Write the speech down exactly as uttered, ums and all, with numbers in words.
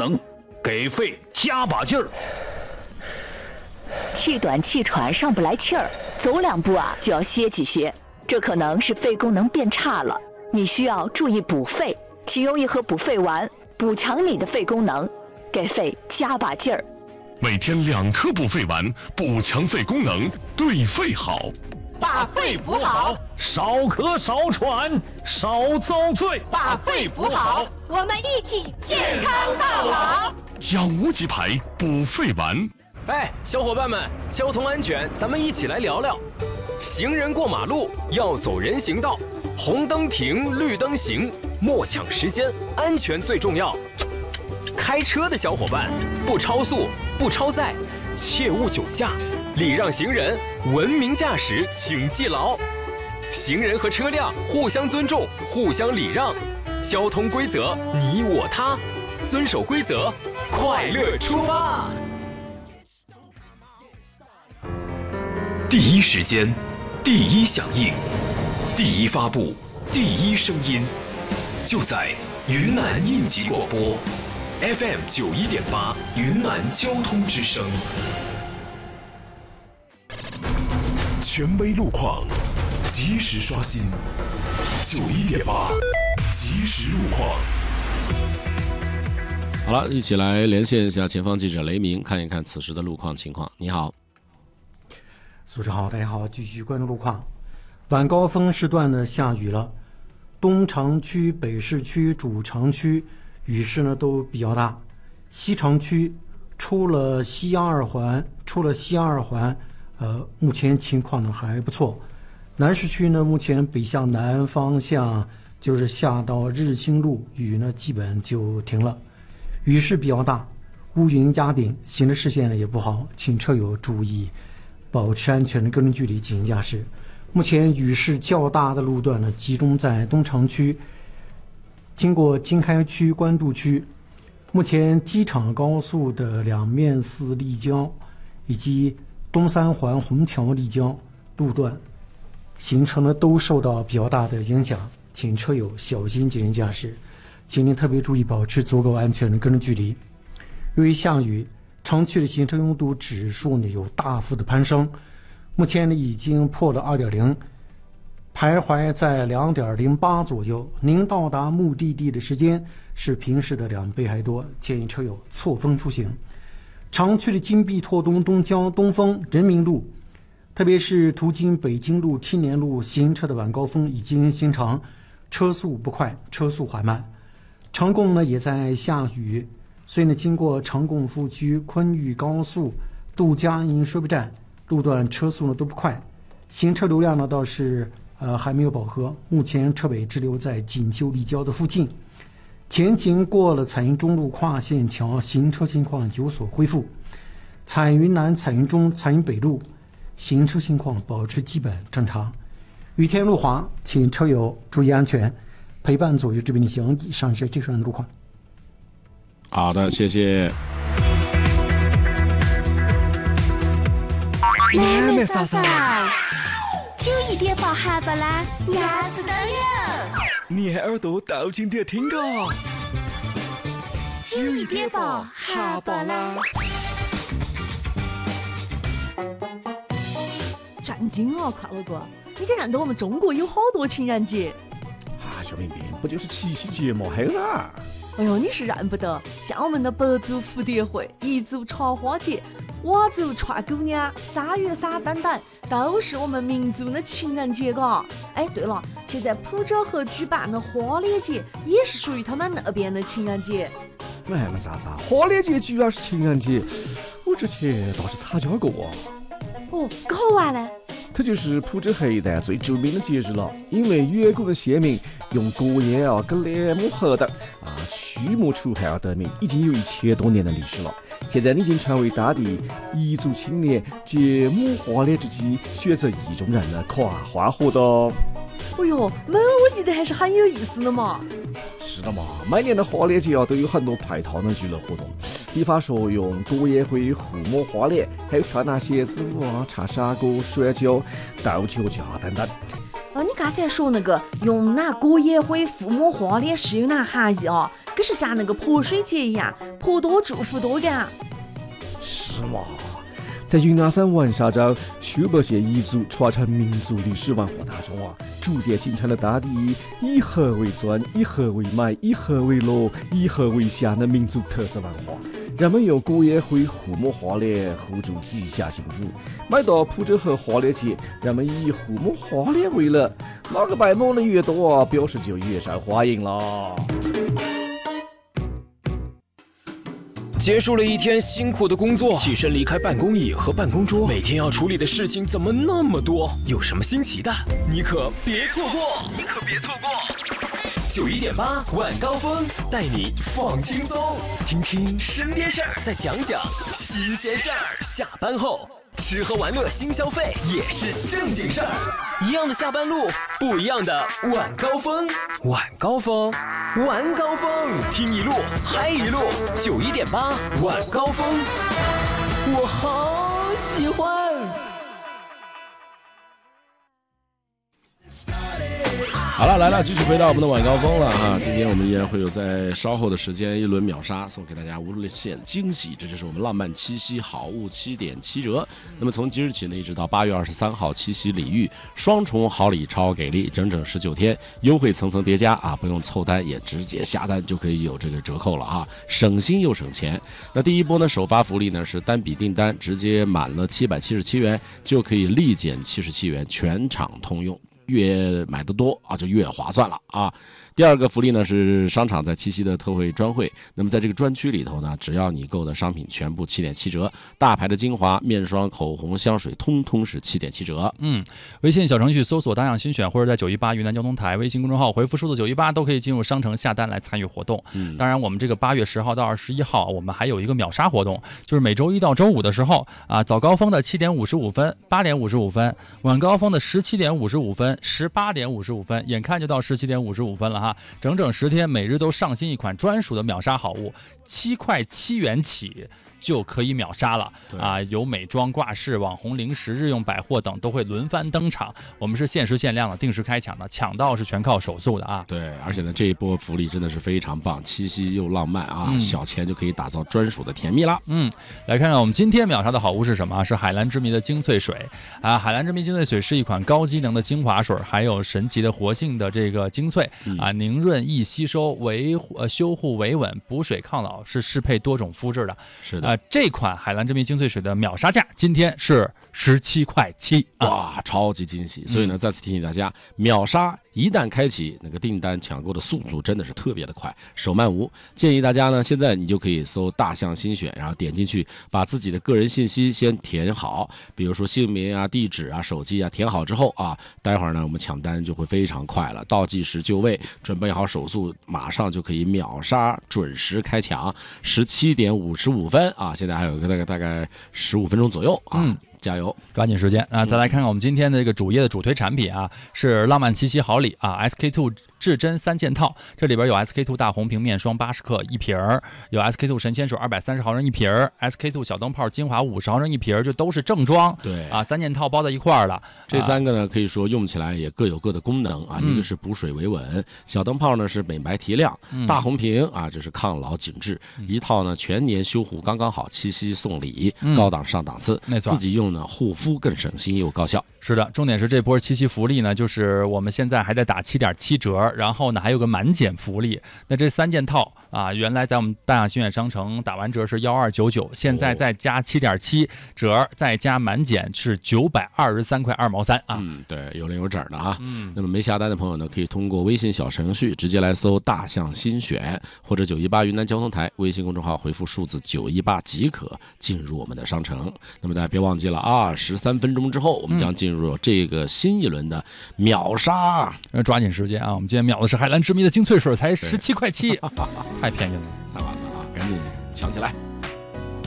能，给肺加把劲儿。 气短气喘上不来气儿，走两步啊就要歇几歇，这可能是肺功能变差了，你需要注意补肺，请用一盒补肺丸，补强你的肺功能，给肺加把劲儿。 每天两颗补肺丸，补强肺功能，对肺好。 把肺补好， 少咳少喘少遭罪。 把肺补好， 我们一起健康到老。 养无极牌补肺丸。 哎，小伙伴们，交通安全，咱们一起来聊聊。行人过马路要走人行道，红灯停，绿灯行，莫抢时间，安全最重要。开车的小伙伴，不超速，不超载，切勿酒驾，礼让行人，文明驾驶，请记牢。行人和车辆互相尊重，互相礼让，交通规则你我他，遵守规则，快乐出发。第一时间，第一响应，第一发布，第一声音，就在云南应急广播 F M 九一点八云南交通之声。 权威路况，及时刷新。九一点八，及时路况。 好了，一起来连线一下前方记者雷鸣，看一看此时的路况情况。你好。 组织好，大家好，继续关注路况。晚高峰时段呢下雨了，东城区、北市区、主城区雨势呢都比较大。西城区出了西二环，出了西二环，呃，目前情况呢还不错。南市区呢，目前北向南方向就是下到日兴路，雨呢基本就停了，雨势比较大，乌云压顶，行车视线呢也不好，请车友注意保持安全的个人距离进行驾驶。目前雨势较大的路段呢，集中在东城区，经过经开区、官渡区。目前机场高速的两面寺立交以及东三环虹桥立交路段，行程呢都受到比较大的影响，请车友小心进行驾驶，请您特别注意保持足够安全的个人距离。由于下雨，城区的行车拥堵指数呢有大幅的攀升，目前呢已经破了 二点零， 徘徊在 两点零八 左右。您到达目的地的时间是平时的两倍还多，建议车友错峰出行。城区的金碧拓东、东郊、东风、人民路，特别是途经北京路、青年路行车的晚高峰已经形成，车速不快，车速缓慢。成贡呢也在下雨，所以呢，经过成贡服务区、昆玉高速、杜家营水北站路段车速呢都不快，行车流量呢倒是呃还没有饱和，目前车北滞留在锦绣立交的附近。前行过了彩云中路跨线桥，行车情况有所恢复。彩云南、彩云中、彩云北路行车情况保持基本正常。雨天路滑，请车友注意安全，陪伴左右这边的行。以上是这段路况。 好的，谢谢。 妹妹嫂嫂，九一点八下班啦，压死都有。 你耳朵倒进点听个。 九一点八下班啦。 震惊啊，快乐哥！你可认得我们中国有好多情人节啊？小平平，不就是七夕节吗？还有哪儿？ 哎呦，你是认不得，像我们的白族蝴蝶会、彝族茶花节、佤族串姑娘、三月撒蛋蛋，都是我们民族的情人节嘎。哎，对了，现在普洱河举办的花猎节也是属于他们那边的情人节。 哎，那啥啥，花猎节居然是情人节，我之前倒是参加过啊。 哦，搞完了。 这就是普洱河一带最著名的节日了，因为远古的先民用国烟啊跟莲木核桃啊驱魔除害而得名，已经有一千多年的历史了。现在已经成为当地彝族青年结母花猎之际选择意中人的跨花活动。 哎呦，那我记得还是很有意思的嘛。 是的嘛，每年的花猎节啊都有很多配套的娱乐活动，比方说用果烟灰互摸花脸，还有跳那蝎子舞啊、唱山歌、摔跤、斗酒架等等。 啊，你刚才说那个用拿果烟灰抚摸花脸是有哪含义啊？ 可是像那个泼水节一样，泼多祝福多嘎。 是嘛？在云南省文沙州秋白县彝族传承民族历史文化当中啊，逐渐形成了当地以河为尊、以河为美、以河为乐、以河为祥的民族特色文化。人们用果叶会互摸花脸，互助吉祥幸福。每到普州河花脸节，人们以互摸花脸为乐，哪个白摸的越多啊，表示就越受欢迎啦。 结束了一天辛苦的工作，起身离开办公椅和办公桌，每天要处理的事情怎么那么多？有什么新奇的？你可别错过！你可别错过！九一点八晚高峰带你放轻松，听听身边事儿，再讲讲新鲜事儿。下班后吃喝玩乐新消费也是正经事儿，一样的下班路，不一样的晚高峰。晚高峰，晚高峰，听一路嗨一路。九一点八晚高峰，我好喜欢。 好了，来了，继续回到我们的晚高峰了哈。今天我们依然会有在稍后的时间一轮秒杀，送给大家无限惊喜。这就是我们浪漫七夕好物七点七折。那么从即日起呢，一直到八月二十三号七夕礼遇，双重好礼超给力，整整十九天，优惠层层叠加啊，不用凑单也直接下单就可以有这个折扣了啊，省心又省钱。那第一波呢，首发福利呢是单笔订单直接满了七百七十七元就可以立减七十七元，全场通用。越买得多啊，就越划算了啊！第二个福利呢是商场在七夕的特惠专惠，那么在这个专区里头呢，只要你购的商品全部七点七折，大牌的精华、面霜、口红、香水，通通是七点七折。 嗯，微信小程序搜索“大象新选”或者在九一八云南交通台微信公众号回复数字九一八，都可以进入商城下单来参与活动。嗯，当然我们这个八月十号到二十一号，我们还有一个秒杀活动，就是每周一到周五的时候啊，早高峰的七点五十五分、八点五十五分，晚高峰的十七点五十五分、十八点五十五分，眼看就到十七点五十五分了。哈，整整十天，每日都上新一款专属的秒杀好物，七块七元起就可以秒杀了啊！有美妆、挂饰、网红零食、日用百货等都会轮番登场。我们是限时限量的，定时开抢的，抢到是全靠手速的啊！ 对，而且呢，这一波福利真的是非常棒，七夕又浪漫啊！嗯、小钱就可以打造专属的甜蜜啦。 嗯，来看看我们今天秒杀的好物是什么？是海蓝之谜的精粹水啊！海蓝之谜精粹水是一款高机能的精华水，还有神奇的活性的这个精粹、嗯、啊，凝润易吸收，维呃修护维稳，补水抗老，是适配多种肤质的。 是的。 啊，这款海蓝之谜精粹水的秒杀价今天是十七块七， 哇，超级惊喜！所以呢，再次提醒大家，秒杀一旦开启，那个订单抢购的速度真的是特别的快，手慢无。建议大家呢，现在你就可以搜大象新选，然后点进去，把自己的个人信息先填好，比如说姓名啊、地址啊、手机啊，填好之后啊，待会儿呢我们抢单就会非常快了，倒计时就位，准备好手速，马上就可以秒杀，准时开抢，十七点五十五分啊！现在还有一个大概大概十五分钟左右啊。嗯，加油， 抓紧时间啊！再来看看我们今天的这个主页的主推产品啊，是浪漫七夕好礼啊 ，S K two 至臻三件套，这里边有 S K two 大红瓶面霜八十克一瓶儿，有 S K two 神仙水二百三十毫升一瓶儿 ，S K two 小灯泡精华五十毫升一瓶儿，这都是正装。 对啊，三件套包在一块儿了。 这三个呢，可以说用起来也各有各的功能啊，嗯、一个是补水维稳，小灯泡呢是美白提亮，嗯、大红瓶啊就是抗老紧致，嗯、一套呢全年修护刚刚好，七夕送礼，嗯、高档上档次， 没错， 自己用呢护肤更省心又高效。 是的，重点是这波七夕福利呢，就是我们现在还在打七点七折，然后呢还有个满减福利。那这三件套啊，原来在我们大象新选商城打完折是幺二九九，现在再加七点七折，再加满减是九百二十三块二毛三啊。 嗯，对，有零有整的啊。嗯，那么没下单的朋友呢，可以通过微信小程序直接来搜大象新选或者九一八云南交通台微信公众号回复数字九一八即可进入我们的商城。那么大家别忘记了啊，十三分钟之后我们将进入这个新一轮的秒杀， 嗯、抓紧时间啊！我们今天秒的是海蓝之谜的精粹水，才十七块七，太便宜了， 太划算了，赶紧抢起来！